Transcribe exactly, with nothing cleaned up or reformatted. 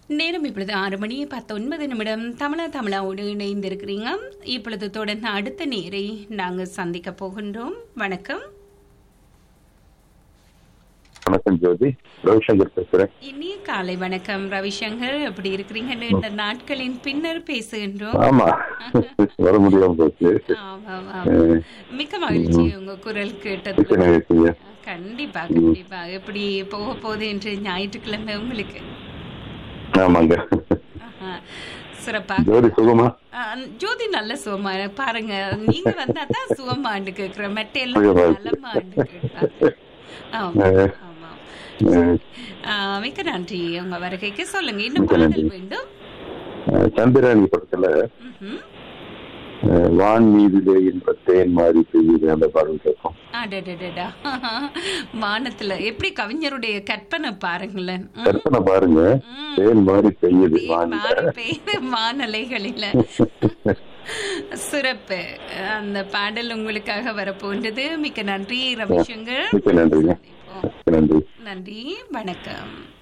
நேரம் இப்பொழுது ஆறு மணி பத்தொன்பது நிமிடம். தமிழா தமிழாவோடு இணைந்திருக்கிறீங்க. இப்பொழுது தொடர்ந்து அடுத்த நேரை நாங்கள் சந்திக்க போகின்றோம். வணக்கம். வணக்கம் ஜோதி, ரவிசங்கர் பேசுறேன். இனிய காலை வணக்கம் ரவிசங்கர், எப்படி இருக்கிறீங்க? இந்த நாட்களின் பின்னர் பேசுகின்றோம். ஆமா, வர முடியாம போச்சு. மிக்க மகிழ்ச்சி உங்க குரல் கேட்டது. கண்டிப்பா கண்டிப்பா. எப்படி போக போகுது என்று ஞாயிற்றுக்கிழமை உங்களுக்கு? ஆமாங்க, சிறப்பா. ஜோதி சுகமா? ஜோதி நல்ல சுகமா பாருங்க. நீங்க வந்தா தான் சுகமாண்டு கேக்குற, மெட்ட எல்லாம் நலமாண்டு கேட்பாங்க. ஆமா ஆமா. மிக்க நன்றி உங்க வருகைக்கு. சொல்லுங்க, இன்னும் பாடல் வேண்டும்? சந்திராணி படத்துல வான் மீதிலே என்ற தேன் மாதிரி பெய்யுது அந்த பாடல் கேட்கும். வானத்துல எப்படி கவிஞருடைய கற்பனை பாருங்களேன், கற்பனை பாருங்க. தேன் மாதிரி பெய்யுது வானலைகளில. சிறப்பு. அந்த பாடல் உங்களுக்காக வரப்போன்றது. மிக்க நன்றி ரவிசங்கர். நன்றி நன்றி. நன்றி, வணக்கம்.